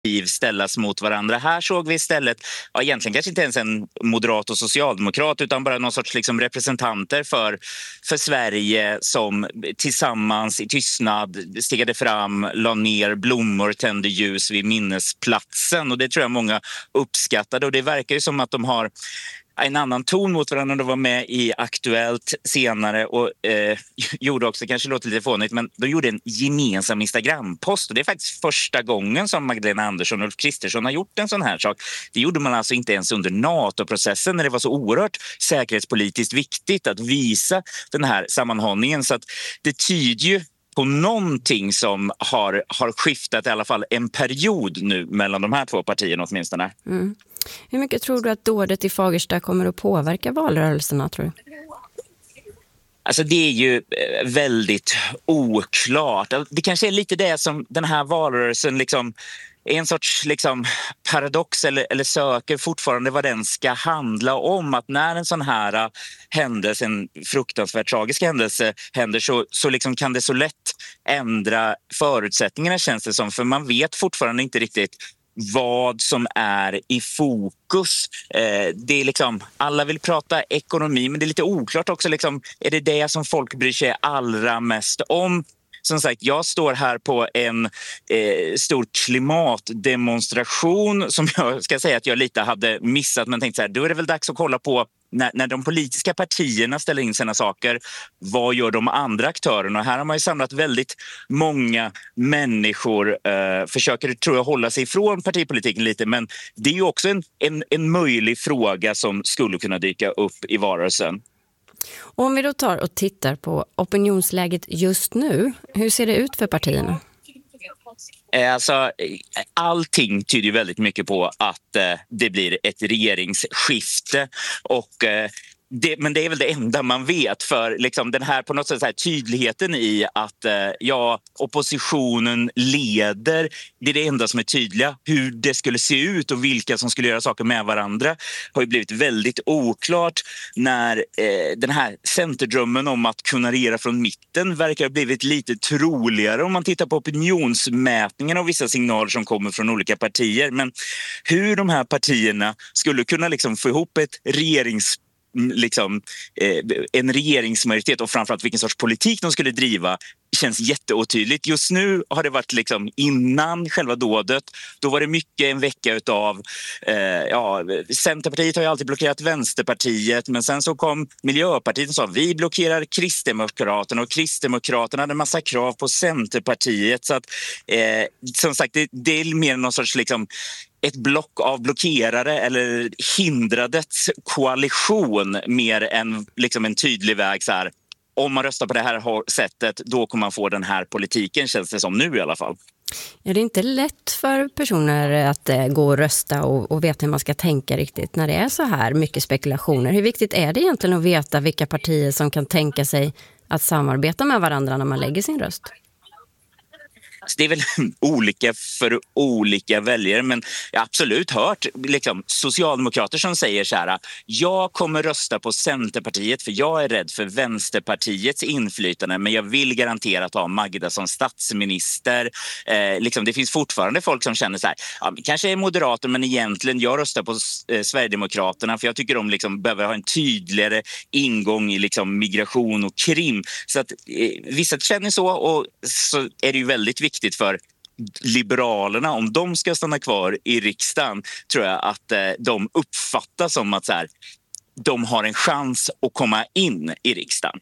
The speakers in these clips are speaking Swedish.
ställas mot varandra. Här såg vi istället, egentligen kanske inte ens en moderat och socialdemokrat utan bara någon sorts liksom representanter för Sverige som tillsammans i tystnad stegade fram, la ner blommor, tände ljus vid minnesplatsen, och det tror jag många uppskattade, och det verkar ju som att de har en annan ton mot varandra. De var med i Aktuellt senare och gjorde också, kanske låter lite fånigt, men de gjorde en gemensam Instagram-post, och det är faktiskt första gången som Magdalena Andersson och Ulf Kristersson har gjort en sån här sak. Det gjorde man alltså inte ens under NATO-processen när det var så oerhört säkerhetspolitiskt viktigt att visa den här sammanhållningen, så att det tyder ju på någonting som har skiftat i alla fall en period nu mellan de här två partierna åtminstone. Mm. Hur mycket tror du att dådet i Fagersta kommer att påverka valrörelserna, tror du? Alltså det är ju väldigt oklart. Det kanske är lite det som den här valrörelsen liksom är en sorts liksom paradox eller söker fortfarande vad den ska handla om. Att när en sån här händelse, en fruktansvärt tragisk händelse händer, så liksom kan det så lätt ändra förutsättningarna, känns det som. För man vet fortfarande inte riktigt vad som är i fokus. Det är liksom, alla vill prata ekonomi, men det är lite oklart också liksom, är det som folk bryr sig allra mest om? Som sagt, jag står här på en stor klimatdemonstration som jag ska säga att jag lite hade missat, men tänkte så här, då är det väl dags att kolla på när de politiska partierna ställer in sina saker, vad gör de andra aktörerna? Och här har man ju samlat väldigt många människor, försöker, tror jag, hålla sig ifrån partipolitiken lite, men det är ju också en möjlig fråga som skulle kunna dyka upp i valrörelsen. Och om vi då tar och tittar på opinionsläget just nu, hur ser det ut för partierna? Alltså, allting tyder ju väldigt mycket på att det blir ett regeringsskifte, och men det är väl det enda man vet, för liksom den här på något sätt så här tydligheten i att oppositionen leder, det är det enda som är tydliga. Hur det skulle se ut och vilka som skulle göra saker med varandra har ju blivit väldigt oklart, när den här centerdrömmen om att kunna regera från mitten verkar ha blivit lite troligare om man tittar på opinionsmätningarna och vissa signaler som kommer från olika partier. Men hur de här partierna skulle kunna liksom få ihop ett en regeringsmajoritet och framförallt vilken sorts politik de skulle driva känns jätteotydligt. Just nu har det varit liksom, innan själva dådet, då var det mycket en vecka utav Centerpartiet har ju alltid blockerat Vänsterpartiet, men sen så kom Miljöpartiet och sa vi blockerar Kristdemokraterna, och Kristdemokraterna hade en massa krav på Centerpartiet, så att som sagt det är mer någon sorts liksom ett block av blockerare eller hindradets koalition mer än liksom en tydlig väg så här. Om man röstar på det här sättet, då kommer man få den här politiken, känns det som nu i alla fall. Är det inte lätt för personer att gå och rösta och veta hur man ska tänka riktigt när det är så här mycket spekulationer? Hur viktigt är det egentligen att veta vilka partier som kan tänka sig att samarbeta med varandra när man lägger sin röst? Det är väl olika för olika väljare, men jag har absolut hört liksom, socialdemokrater som säger så här: jag kommer rösta på Centerpartiet för jag är rädd för Vänsterpartiets inflytande, men jag vill garanterat ha Magda som statsminister. Liksom, det finns fortfarande folk som känner så här, kanske är moderater, men egentligen jag röstar på Sverigedemokraterna för jag tycker de liksom behöver ha en tydligare ingång i liksom, migration och krim. Så att vissa känner så, och så är det ju väldigt viktigt för Liberalerna, om de ska stanna kvar i riksdagen, tror jag att de uppfattas som att så här, de har en chans att komma in i riksdagen.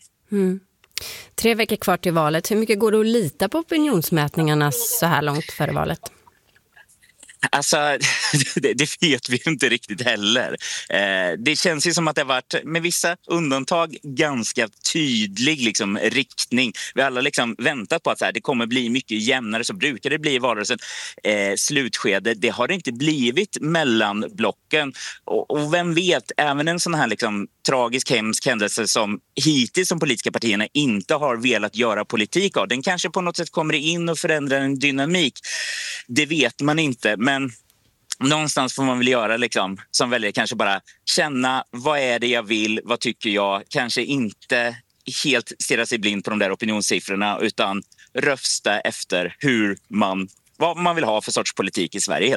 3 veckor kvar till valet. Hur mycket går det att lita på opinionsmätningarna så här långt före valet? Alltså, det vet vi inte riktigt heller. Det känns ju som att det har varit, med vissa undantag, ganska tydlig liksom, riktning. Vi har alla liksom väntat på att så här, det kommer bli mycket jämnare, så brukar det bli i valrörelsen. Slutskede, det har det inte blivit mellan blocken. Och vem vet, även en sån här liksom, tragisk, hemsk händelse som hittills de politiska partierna inte har velat göra politik av, den kanske på något sätt kommer in och förändrar en dynamik. Det vet man inte, men någonstans får man väl göra liksom, som väljare, kanske bara känna vad är det jag vill, vad tycker jag, kanske inte helt stirra sig blind på de där opinionssiffrorna utan rösta efter vad man vill ha för sorts politik i Sverige.